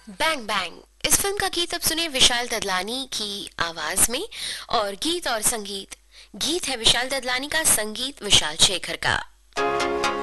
Bang bang. इस film का गीत अब सुने विशाल ददलानी की आवाज में। और गीत और संगीत, गीत है विशाल ददलानी का, संगीत विशाल शेखर का।